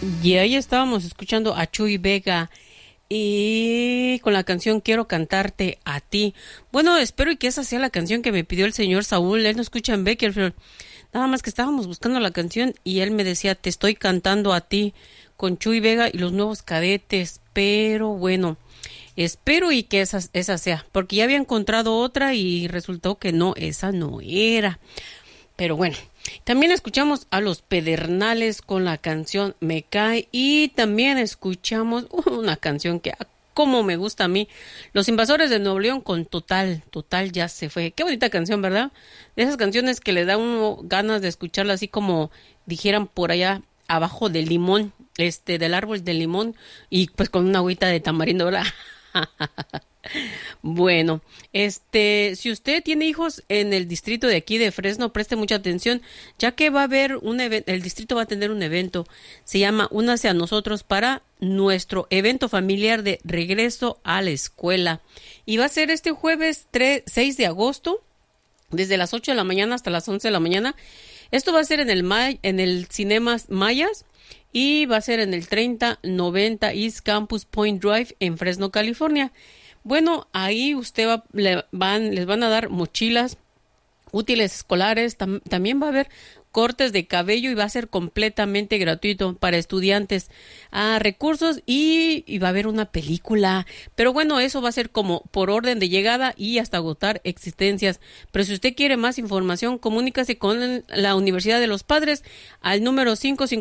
Y ahí estábamos escuchando a Chuy Vega y con la canción Quiero cantarte a ti. Bueno, espero y que esa sea la canción que me pidió el señor Saúl. Él no escucha en Bakersfield. Nada más que estábamos buscando la canción y él me decía, te estoy cantando a ti con Chuy Vega y los Nuevos Cadetes. Pero bueno, espero y que esa sea, porque ya había encontrado otra y resultó que no, esa no era. Pero bueno, también escuchamos a Los Pedernales con la canción Me Cae y también escuchamos una canción que como me gusta a mí, Los Invasores de Nuevo León con Total, Total ya se fue. Qué bonita canción, ¿verdad? De esas canciones que le da uno ganas de escucharla así como dijeran por allá abajo del limón, del árbol del limón y pues con una agüita de tamarindo, ¿verdad? Bueno, si usted tiene hijos en el distrito de aquí de Fresno, preste mucha atención, ya que va a haber un evento, el distrito va a tener un evento, se llama Únase a nosotros para nuestro evento familiar de regreso a la escuela. Y va a ser este jueves 6 de agosto, desde las 8 de la mañana hasta las 11 de la mañana. Esto va a ser en el Cinemas Mayas. Y va a ser en el 3090 East Campus Point Drive en Fresno, California. Bueno, ahí les van a dar mochilas, útiles escolares, también va a haber cortes de cabello y va a ser completamente gratuito para estudiantes, recursos y va a haber una película. Pero bueno, eso va a ser como por orden de llegada y hasta agotar existencias. Pero si usted quiere más información, comunícase con la Universidad de los Padres al número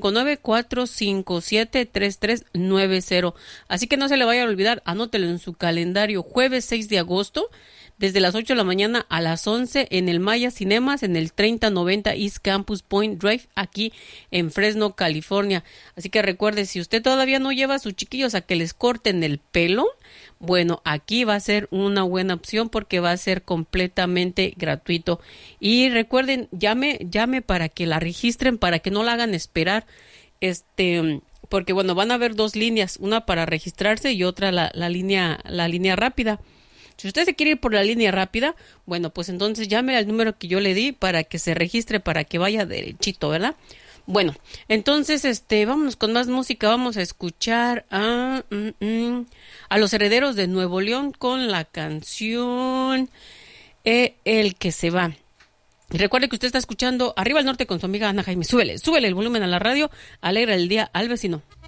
559-457-3390. Así que no se le vaya a olvidar, anótelo en su calendario, jueves 6 de agosto. Desde las 8 de la mañana a las 11 en el Maya Cinemas, en el 3090 East Campus Point Drive, aquí en Fresno, California. Así que recuerde, si usted todavía no lleva a sus chiquillos a que les corten el pelo, bueno, aquí va a ser una buena opción porque va a ser completamente gratuito. Y recuerden, llame para que la registren, para que no la hagan esperar, porque bueno, van a haber dos líneas, una para registrarse y otra la línea rápida. Si usted se quiere ir por la línea rápida, bueno, pues entonces llame al número que yo le di para que se registre, para que vaya derechito, ¿verdad? Bueno, entonces, vámonos con más música. Vamos a escuchar a Los Herederos de Nuevo León con la canción El que se va. Recuerde que usted está escuchando Arriba al Norte con su amiga Ana Jaime. Súbele el volumen a la radio, alegra el día al vecino.